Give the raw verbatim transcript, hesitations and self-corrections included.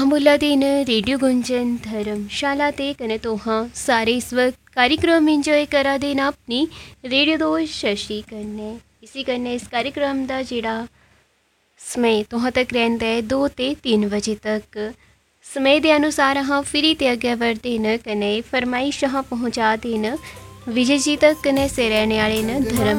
अहमुल्ला दिन रेडियो गुंजन धर्मशाला ते कने तो हाँ सारे इस वक्त कार्यक्रम इंजॉय करा देना अपनी रेडियो दोस्त शशि कन्ने। इसी कन्ने इस कार्यक्रम का जेड़ा समय तुहां तक रहिंदा है दो ते तीन बजे तक। समय के अनुसार हाँ फिरी ते अगे बढ़ते न कने फरमाइश हाँ पहुँचा देन विजय जी तक कने से रहने वाले न धर्म